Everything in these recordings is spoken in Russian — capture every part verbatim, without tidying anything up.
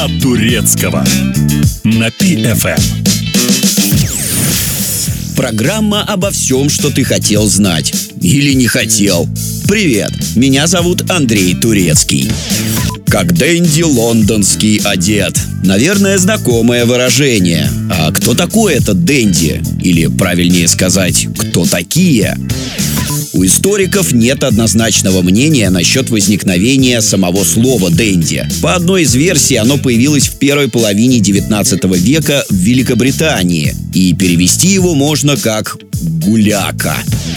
от турецкого на Пи эф эм. Программа обо всем, что ты хотел знать. Или не хотел. Привет, меня зовут Андрей Турецкий. Как дэнди лондонский одет. Наверное, знакомое выражение. А кто такой этот дэнди? Или, правильнее сказать, кто такие? У историков нет однозначного мнения насчет возникновения самого слова «дэнди». По одной из версий, оно появилось в первой половине девятнадцатого века в Великобритании, и перевести его можно как «гуляка».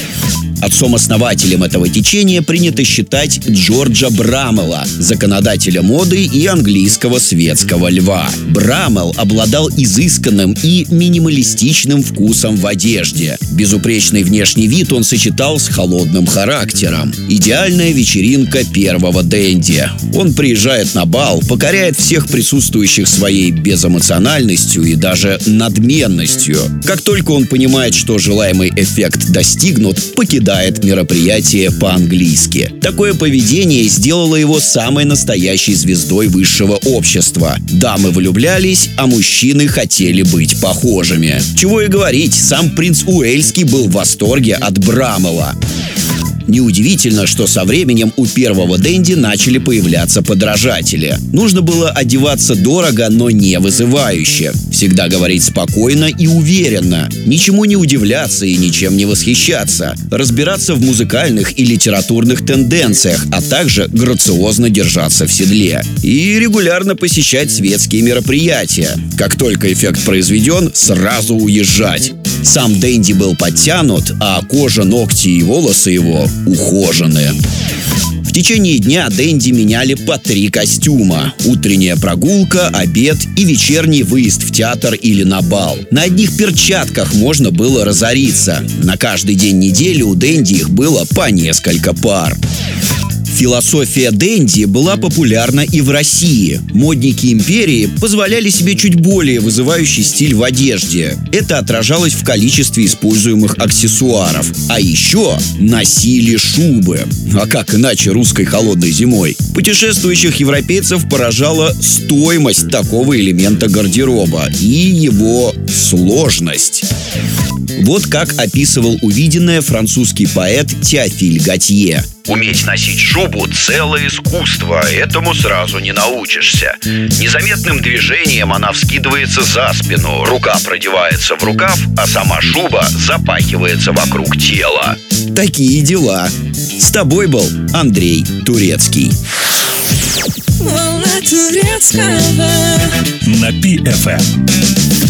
Отцом-основателем этого течения принято считать Джорджа Брамелла, законодателя моды и английского светского льва. Брамелл обладал изысканным и минималистичным вкусом в одежде. Безупречный внешний вид он сочетал с холодным характером. Идеальная вечеринка первого дэнди. Он приезжает на бал, покоряет всех присутствующих своей безэмоциональностью и даже надменностью. Как только он понимает, что желаемый эффект достигнут, покидает мероприятие по-английски. Такое поведение сделало его самой настоящей звездой высшего общества. Дамы влюблялись, а мужчины хотели быть похожими. Чего и говорить, сам принц Уэльский был в восторге от Брамелла. Неудивительно, что со временем у первого дэнди начали появляться подражатели. Нужно было одеваться дорого, но не вызывающе. Всегда говорить спокойно и уверенно. Ничему не удивляться и ничем не восхищаться. Разбираться в музыкальных и литературных тенденциях, а также грациозно держаться в седле. И регулярно посещать светские мероприятия. Как только эффект произведен, сразу уезжать. Сам дэнди был подтянут, а кожа, ногти и волосы его ухоженные. В течение дня дэнди меняли по три костюма. Утренняя прогулка, обед и вечерний выезд в театр или на бал. На одних перчатках можно было разориться. На каждый день недели у дэнди их было по несколько пар. Философия дэнди была популярна и в России. Модники империи позволяли себе чуть более вызывающий стиль в одежде. Это отражалось в количестве используемых аксессуаров. А еще носили шубы. А как иначе русской холодной зимой? Путешествующих европейцев поражала стоимость такого элемента гардероба и его сложность. Вот как описывал увиденное французский поэт Теофиль Готье. Уметь носить шубу – целое искусство, этому сразу не научишься. Незаметным движением она вскидывается за спину, рука продевается в рукав, а сама шуба запахивается вокруг тела. Такие дела. С тобой был Андрей Турецкий. Волна турецкого На Пи эф эм.